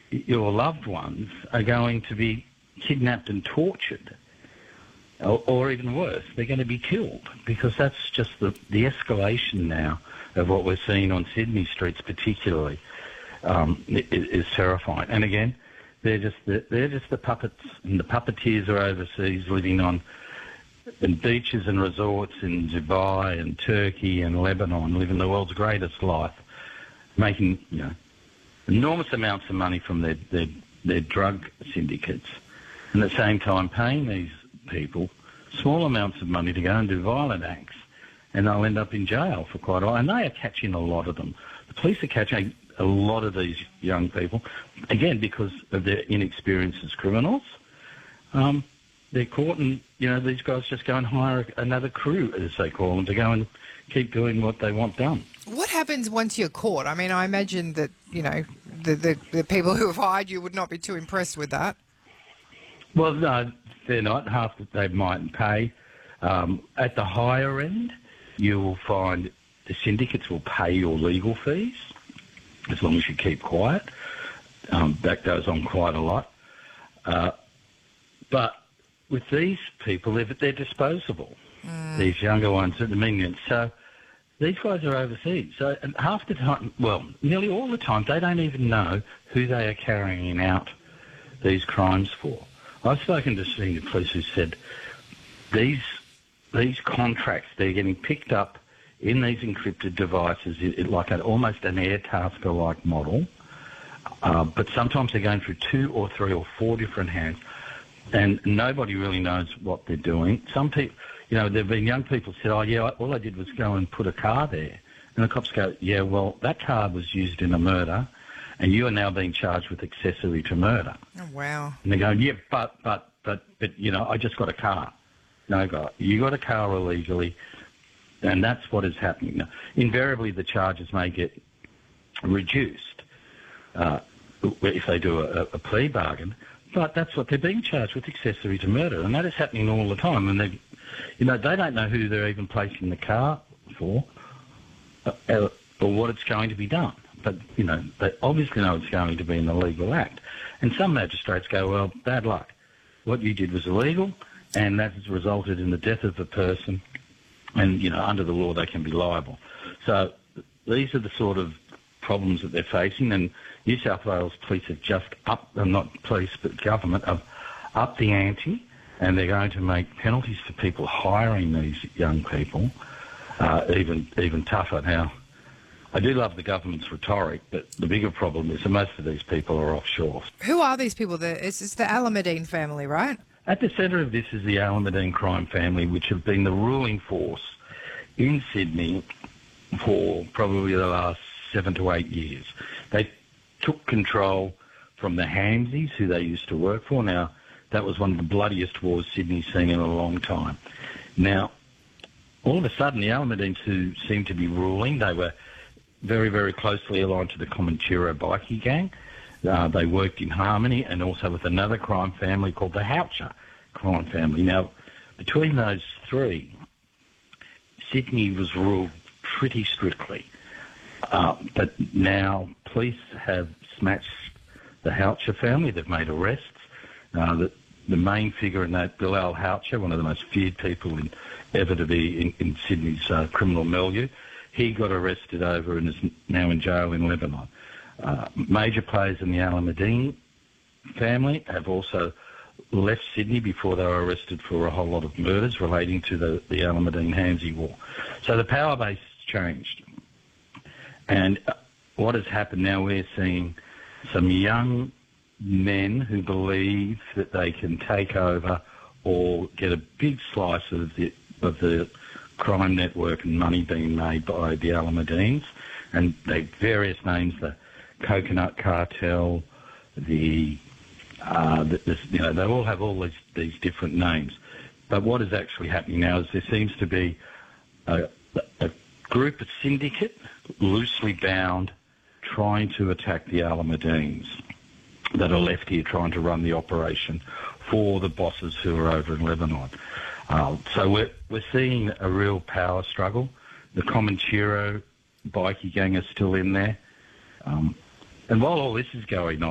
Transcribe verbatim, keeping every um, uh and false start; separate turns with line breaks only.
your loved ones are going to be kidnapped and tortured, or, or even worse, they're going to be killed, because that's just the, the escalation now of what we're seeing on Sydney streets particularly um, is, is terrifying. And again, they're just the, they're just the puppets, and the puppeteers are overseas living on in beaches and resorts in Dubai and Turkey and Lebanon, living the world's greatest life, making you know enormous amounts of money from their, their, their drug syndicates, and at the same time paying these people small amounts of money to go and do violent acts, and they'll end up in jail for quite a while. And they are catching a lot of them. The police are catching a lot of these young people, again, because of their inexperience as criminals. Um, they're caught, and, you know, these guys just go and hire another crew, as they call them, to go and keep doing what they want done.
What happens once you're caught? I mean, I imagine that, you know, the, the, the people who have hired you would not be too impressed with that.
Well, no, they're not. Half that they might pay. Um, at the higher end, you will find the syndicates will pay your legal fees as long as you keep quiet. Um, that goes on quite a lot. Uh, but with these people, they're, they're disposable, mm. these younger ones at the minions. So these guys are overseas. So and half the time, well, nearly all the time, they don't even know who they are carrying out these crimes for. I've spoken to senior police who said these these contracts, they're getting picked up in these encrypted devices, it, it, like an, almost an Airtasker-like model, uh, but sometimes they're going through two or three or four different hands, and nobody really knows what they're doing. Some people, you know, there have been young people who said, oh, yeah, all I did was go and put a car there. And the cops go, yeah, well, that car was used in a murder, and you are now being charged with accessory to murder.
Oh, wow.
And they go, yeah, but, but, but, but, you know, I just got a car. No, God, you got a car illegally, and that's what is happening now. Invariably, the charges may get reduced uh, if they do a, a plea bargain, but that's what they're being charged with, accessory to murder, and that is happening all the time. And they, you know, they don't know who they're even placing the car for, uh, or what it's going to be done. But, you know, they obviously know it's going to be an illegal act. And some magistrates go, well, bad luck. What you did was illegal, and that has resulted in the death of a person, and, you know, under the law they can be liable. So these are the sort of problems that they're facing, and New South Wales police have just upped, uh, not police, but government, have upped the ante, and they're going to make penalties for people hiring these young people uh, even even tougher. Now, I do love the government's rhetoric, but the bigger problem is that most of these people are offshore.
Who are these people? It's, it's the Alameddine family, right?
At the centre of this is the Alameddine crime family, which have been the ruling force in Sydney for probably the last seven to eight years. They took control from the Hamsies, who they used to work for. Now, that was one of the bloodiest wars Sydney's seen in a long time. Now, all of a sudden, the Alameddines, who seemed to be ruling, they were very, very closely aligned to the Comanchero bikie gang. Uh, they worked in harmony, and also with another crime family called the Houcher crime family. Now, between those three, Sydney was ruled pretty strictly. Uh, but now police have smashed the Houcher family. They've made arrests. Uh, the, the main figure in that, Bilal Houcher, one of the most feared people in, ever to be in, in Sydney's uh, criminal milieu, he got arrested over and is now in jail in Lebanon. Uh, major players in the Alameddine family have also left Sydney before they were arrested for a whole lot of murders relating to the, the Alameddine Hamsi war. So the power base has changed. And what has happened now, we're seeing some young men who believe that they can take over or get a big slice of the of the crime network and money being made by the Alameddines, and they various names, the Coconut Cartel, the, uh, the, the you know, they all have all these, these different names. But what is actually happening now is there seems to be a, a group, a syndicate, loosely bound, trying to attack the Alameddines that are left here trying to run the operation for the bosses who are over in Lebanon. Uh, so we're, we're seeing a real power struggle. The Comanchero bikie gang is still in there. Um, and while all this is going on,